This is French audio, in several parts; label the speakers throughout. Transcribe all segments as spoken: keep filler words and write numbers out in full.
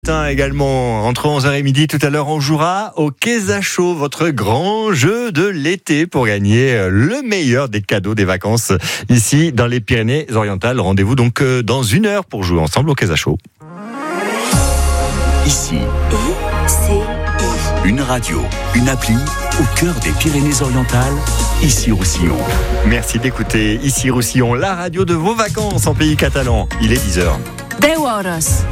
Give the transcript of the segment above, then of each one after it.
Speaker 1: Également entre onze heures et midi, tout à l'heure on jouera au Quesacho, votre grand jeu de l'été pour gagner le meilleur des cadeaux des vacances ici dans les Pyrénées-Orientales. Rendez-vous donc dans une heure pour jouer ensemble au Quesacho.
Speaker 2: Ici, une radio, une appli au cœur des Pyrénées-Orientales, Ici Roussillon.
Speaker 1: Merci d'écouter Ici Roussillon, la radio de vos vacances en pays catalan. Il est dix heures.
Speaker 3: dez horas.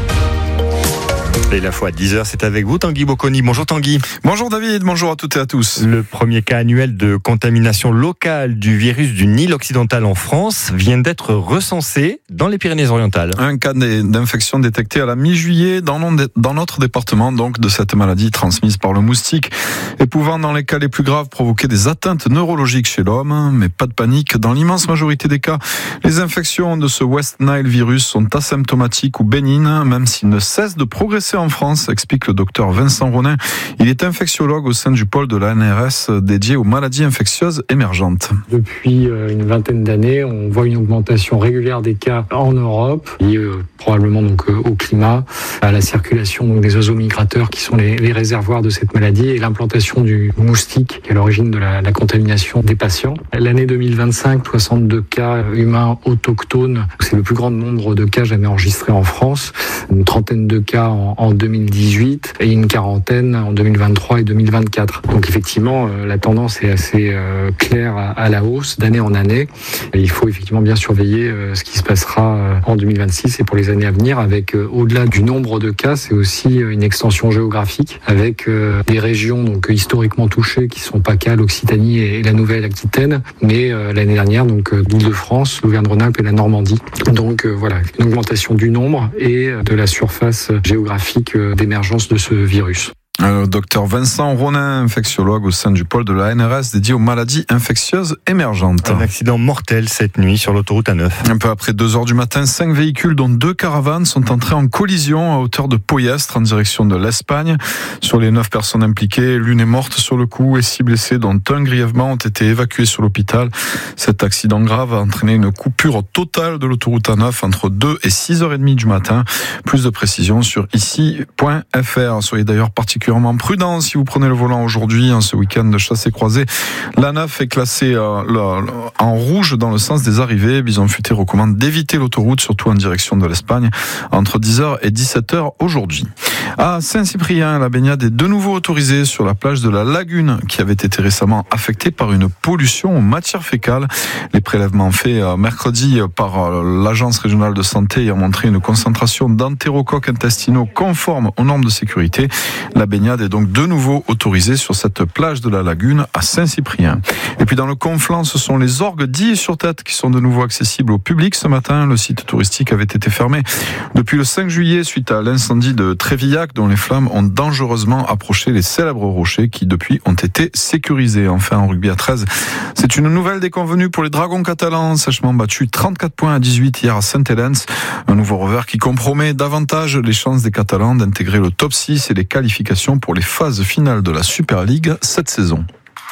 Speaker 1: Et la fois dix heures, c'est avec vous Tanguy Bocconi. Bonjour Tanguy.
Speaker 4: Bonjour David, bonjour à toutes et à tous.
Speaker 1: Le premier cas annuel de contamination locale du virus du Nil occidental en France vient d'être recensé dans les Pyrénées-Orientales.
Speaker 4: Un cas d'infection détecté à la mi-juillet dans notre département, donc de cette maladie transmise par le moustique et pouvant dans les cas les plus graves provoquer des atteintes neurologiques chez l'homme. Mais pas de panique, dans l'immense majorité des cas, les infections de ce West Nile virus sont asymptomatiques ou bénignes, même s'ils ne cessent de progresser en France, explique le docteur Vincent Ronin. Il est infectiologue au sein du pôle de l'A N R S dédié aux maladies infectieuses émergentes.
Speaker 5: Depuis une vingtaine d'années, on voit une augmentation régulière des cas en Europe, liée euh, probablement donc au climat, à la circulation donc des oiseaux migrateurs qui sont les, les réservoirs de cette maladie et l'implantation du moustique qui est à l'origine de la, la contamination des patients. L'année deux mille vingt-cinq, soixante-deux cas humains autochtones, c'est le plus grand nombre de cas jamais enregistrés en France, une trentaine de cas en, en deux mille dix-huit et une quarantaine en deux mille vingt-trois et deux mille vingt-quatre. Donc effectivement, euh, la tendance est assez euh, claire à, à la hausse d'année en année. Et il faut effectivement bien surveiller euh, ce qui se passera euh, en deux mille vingt-six et pour les années à venir avec, euh, au-delà du nombre de cas, c'est aussi euh, une extension géographique avec euh, des régions donc historiquement touchées qui sont PACA, l'Occitanie et, et la Nouvelle-Aquitaine, mais euh, l'année dernière, donc euh, l'Île-de-France, l'Auvergne-Rhône-Alpes et la Normandie. Donc euh, voilà, une augmentation du nombre et euh, de la surface géographique d'émergence de ce virus.
Speaker 4: Le docteur Vincent Ronin, infectiologue au sein du pôle de l'A N R S dédié aux maladies infectieuses émergentes.
Speaker 1: Un accident mortel cette nuit sur l'autoroute A neuf.
Speaker 4: Un peu après deux heures du matin, cinq véhicules dont deux caravanes sont entrés en collision à hauteur de Poyestre en direction de l'Espagne. Sur les neuf personnes impliquées, l'une est morte sur le coup et six blessés dont un grièvement ont été évacués sur l'hôpital. Cet accident grave a entraîné une coupure totale de l'autoroute A neuf entre deux et six heures trente du matin. Plus de précisions sur ici point f r. Soyez d'ailleurs particulièrement prudent si vous prenez le volant aujourd'hui, hein, ce week-end de chassé croisé. L'A neuf est classée euh, le, le, en rouge dans le sens des arrivées. Bison Futé recommande d'éviter l'autoroute, surtout en direction de l'Espagne, entre dix heures et dix-sept heures aujourd'hui. À Saint-Cyprien, la baignade est de nouveau autorisée sur la plage de la Lagune, qui avait été récemment affectée par une pollution aux matières fécales. Les prélèvements faits euh, mercredi par euh, l'Agence régionale de santé ont montré une concentration d'entérocoques intestinaux conforme aux normes de sécurité. La baignade est donc de nouveau autorisée sur cette plage de la Lagune à Saint-Cyprien. Et puis dans le Conflans, ce sont les orgues d'Ille-sur-Tête qui sont de nouveau accessibles au public ce matin. Le site touristique avait été fermé depuis le cinq juillet suite à l'incendie de Trévillac dont les flammes ont dangereusement approché les célèbres rochers qui depuis ont été sécurisés. Enfin en rugby à treize, c'est une nouvelle déconvenue pour les Dragons catalans, sèchement battus trente-quatre points à dix-huit hier à Saint-Hélène. Un nouveau revers qui compromet davantage les chances des Catalans d'intégrer le top six et les qualifications pour les phases finales de la Super League cette saison.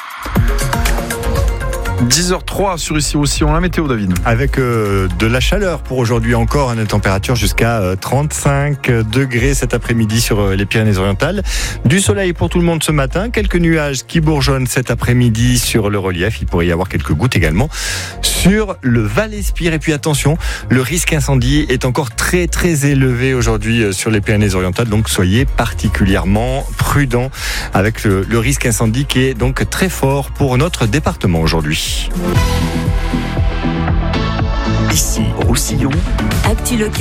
Speaker 4: dix heures trois sur Ici Roussillon, la météo David.
Speaker 1: Avec euh, de la chaleur pour aujourd'hui encore, une température jusqu'à euh, trente-cinq degrés cet après-midi sur euh, les Pyrénées-Orientales. Du soleil pour tout le monde ce matin, quelques nuages qui bourgeonnent cet après-midi sur le relief. Il pourrait y avoir quelques gouttes également sur le Val-Espire. Et puis attention, le risque incendie est encore très très élevé aujourd'hui euh, sur les Pyrénées-Orientales. Donc soyez particulièrement prudents avec le, le risque incendie qui est donc très fort pour notre département aujourd'hui.
Speaker 2: Ici, Roussillon.
Speaker 3: Actu local.